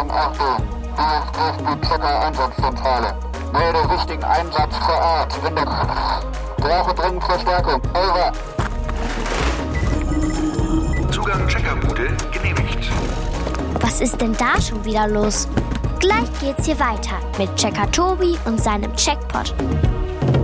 Achtung, Achtung. Hier spricht die Checker-Einsatzzentrale. Melde wichtigen Einsatz vor Ort. Brauche dringend Verstärkung. Over. Zugang Checkerbude genehmigt. Was ist denn da schon wieder los? Gleich geht's hier weiter mit Checker Tobi und seinem Checkpot.